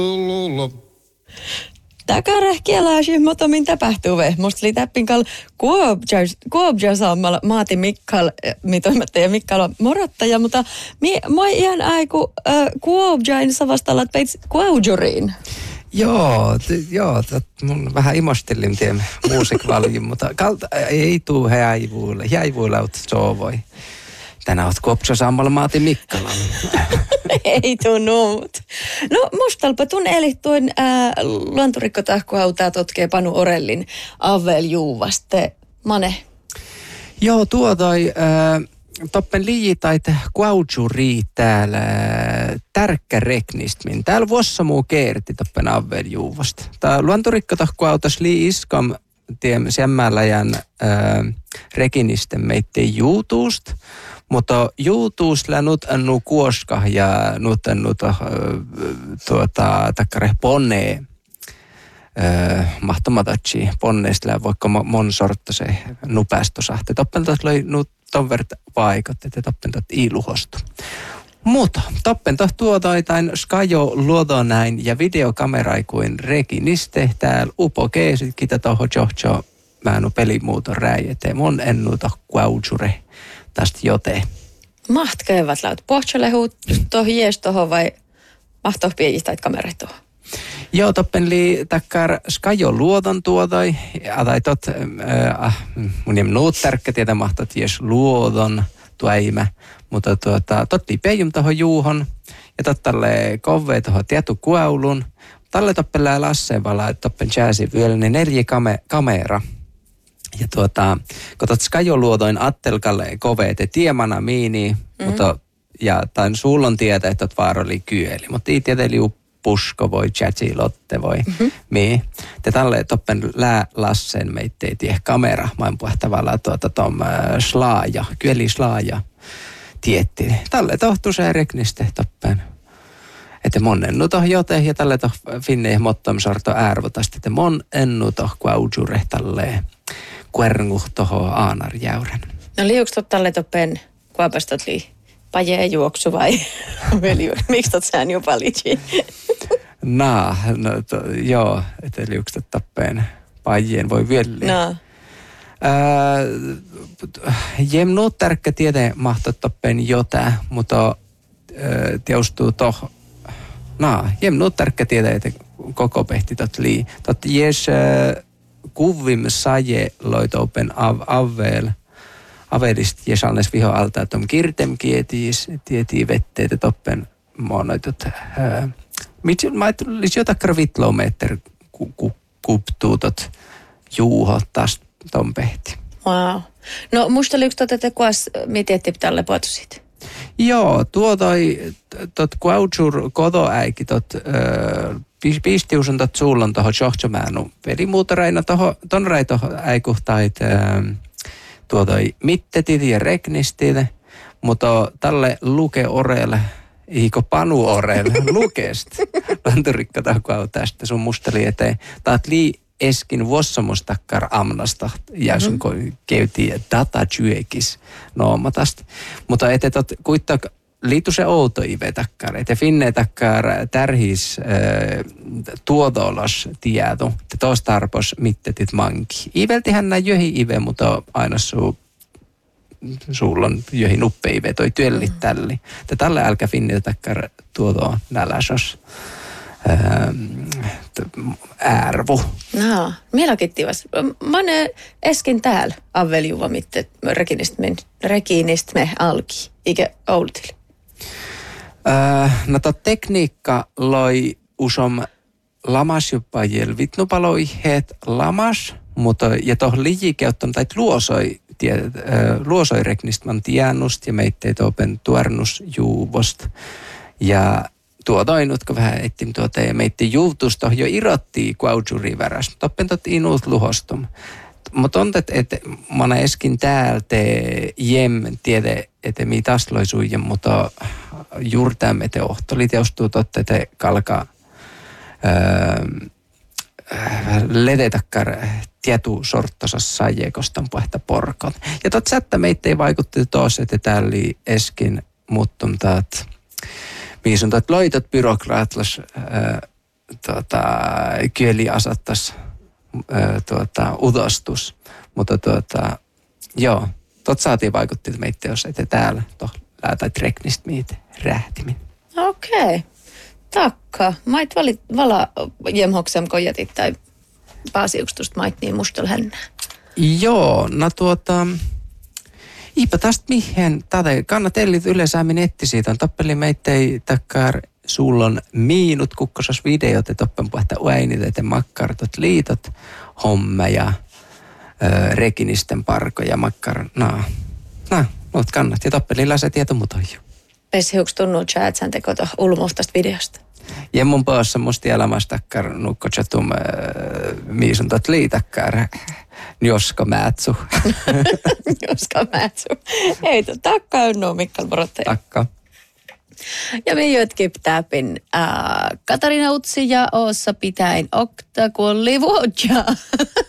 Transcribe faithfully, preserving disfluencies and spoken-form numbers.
Takarehkielää syhmotomin tapahtuu. Musta oli täppinkal kuobja saamalla maati Mikkal, mitoimattaja Mikkala morottaja, mutta mä ihan aiku kuobjain savastalla peits kuaujuriin. Joo, t- joo, t- mun vähän imostelin tien muusikvaljun, mutta kalta ei tuu häivuille, häivuille aut soovoi. Tänään oot kuopsa saamalla maati Mikkalan. Ei tuu nuut. No mustalpa tun eli tuon äh, luontorikkotahkuhautaa totkee Panu Orellin Avel Juuvaste. Mane. Joo, tuo toi äh, toppen liijitait kuaujuri täällä tärkkä reknistmin. Täällä vuossa muu keerti toppen Avel Juuvasta. Tää luontorikkotahkuhautas lii iskam tiem semmäläjän äh, rekinisten meittei juutuust. Mutta juutuusla nyt annu kuoska ja nyt annu to, tuota, takkare ponne mahtomatatsi ponneista vaikka mon sortta se nupäästosahte. Toppentot loi nyt ton verta paikat, että toppentot iluhostu. Mutta toppentot tuotoitain skajo luodonäin ja videokamerai kuin rekiniste täällä upo keesit kita toho johjo määnu pelimuuton räijete. Mon ennu toh kuaujure tästä jote. Mahtkevat laut. Pohtsale huut tohon jees tohon vai mahtoh piejistä kamerat tohon? Joo, toppen li takkar skajo luodon tuodoi. Tai tot, äh, mun jem nuut tärkkä tietä mahtot jees luodon tuäimä. Mutta tuota, totti peijum tohon juuhon. Ja tottalle kovee tohon tietu kuaulun. Talle toppelää Lasseen vala, että toppen jääsi vielä ne neljä kame, kamera. Ja tuota, kun tot skajoluodoin attelkalle koveete tiemana miini, mm-hmm. mutta, ja tain suullon tietä, että tot vaaro oli kyeli. Mutta ei tietä liu pusko voi, chatsi, lotte voi, mm-hmm. mii. Te tälle toppen lää Lassen meittei tie kamera, main puhtavalla tuota tom äh, slaaja, kyeli slaaja tietti. Tälle tohtu se rekniste toppen. Että mon ennu toh jote ja tälle toh finne mottom sorto ärvotasti, että mon ennu toh kuaujure tälleen. Kuerngu toho aanarjäyrän. No liuks tot tälle toppen kuopastot lii pajee juoksu vai miksi tot sään jo palitsi? Naa, no to, joo, että liuks tot toppen pajeen voi vielä. No. Äh, jem nuut tärkkä tiede mahto toppen jota, mutta äh, teostuu toh, naa, jem nuut tärkkä tiede, että koko pehti tot lii. Tot jes äh, kuvim saje loitopen av avvel avelist ja salnes viho alta tom kirtem kietis tietii vetteet toppen monoitut mit mä tulisi jotain kravitlometer kuptuutot juuho taas tom pehti. Wow. No musta oli yksi tote te kuas mietti tälle puotusit. Joo, tuo toi tot kuaujur kodoäiki tot pistiusun tot suullon toho johtomäänu pelimuutoreina toho ton rai toho äikuhtait tuo toi mittetit ja reknistit, mutta tälle luke orelle iiko panu orelle lukest. Lanturikka tahkua tästä sun musteli eteen. Taat lii eskin vuossamustakkar amnasta ja sun mm-hmm. käytiin datatyökis noomatasta. Mutta ette tot kuittak liittu se outo ive takkar, että finne takkar tärhis äh, tuodolos tieto, että tos tarpos mittetit manki. Iveltihän nää jöhi ive, mutta aina suu suulla on jöhi nuppe ive, toi työllit tälli. Että tälle älkä finne takkar tuodo näläsos ärvu. No, mielokittivas. Mä oon eskin täällä avveljuva mittet rekinist me alki, ikä oultille. Öö, no to tekniikka loi usom lamas jopa jelvitnupaloiheet lamas, mutta ja toh liikeutton tai luosoi tie, öö, luosoi reknistman tiennust ja meittei topen tuernus juuvost. Ja tuo toinutko vähän ettim tuota ja meitti juutusta jo irottii kuaujuri väräs. Toppen tot inuut luhostum. Mutta on, että mana eskin täältä jem tiede, että mi tasloi suijem, mutta juurtaamme te ohtoli teostuu totta, että kalka öö, ledetakkar tietu sorttosas sajekostan puhetta porkot. Ja tot sättä meitä ei vaikutti tos, että täällä oli eskin muuttum taat, missä on taat loitot byrokraatlas öö, tuota, kyöli asattas tuota, udostus. Mutta tuota, joo, tot saatiin vaikutti meitä, jos ette täällä lähtää treknistä meitä rähtimin. Okei. Okay. Takka. Mait valit vala jemhoksam kojatit tai paasiukstusta mait niin mustel hännää. Joo, no tuota, iipä tästä mihin, tätä kannatellit yleisemmin netti siitä on tappeli meittei takkar sullon miinut kukkosas videot ja toppen puhetta uäinit ja makkartot liitot homme ja ö, rekinisten parko ja makkar, no, no, muut kannat ja tappeli läsä tieto mutoju. Pesihuks tunnu chatsan teko to ulmuhtasta videosta? Ja mun päässä musti elämästä takkar nukko chatum miisun tot liitakkar njoska määtsu. Njoska määtsu. Ei, to takka on no Mikkal Morottaja. Takka. Ja me jotkin täpin äh, Katarina Utsi ja Oossa pitäin okta kuolli vuodja.